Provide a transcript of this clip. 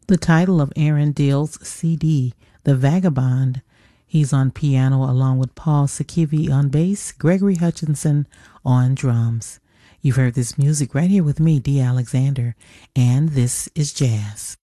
The title of Aaron Dill's CD, The Vagabond. He's on piano along with Paul Sakivi on bass, Gregory Hutchinson on drums. You've heard this music right here with me, Dee Alexander, and this is jazz.